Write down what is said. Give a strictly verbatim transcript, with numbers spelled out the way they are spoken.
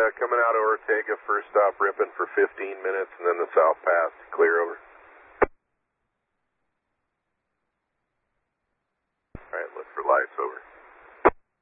uh, coming out of Ortega, first stop Ripon for fifteen minutes, and then the South Pass, clear over. All right, look for lights over.